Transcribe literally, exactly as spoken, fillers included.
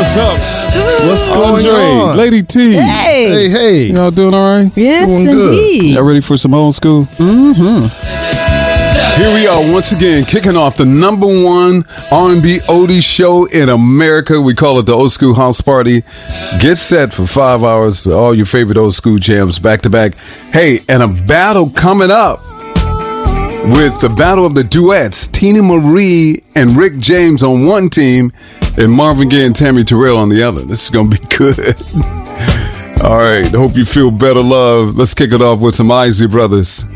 what's up? What's going Andre, on? Lady T. Hey. Hey, hey. Y'all doing all right? Yes, Doing good. indeed. Y'all ready for some old school? Mm-hmm. Here we are once again, kicking off the number one R and B oldies show in America. We call it the Old School House Party. Get set for five hours with all your favorite old school jams back to back. Hey, and a battle coming up with the battle of the duets. Tina Marie and Rick James on one team and Marvin Gaye and Tammy Terrell on the other. This is going to be good. All right. Hope you feel better, love. Let's kick it off with some Isley Brothers.